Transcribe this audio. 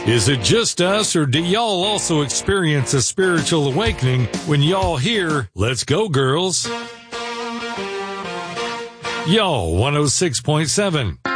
Is it just us, or do y'all also experience a spiritual awakening when y'all hear, "Let's go, girls"? Y'all 106.7.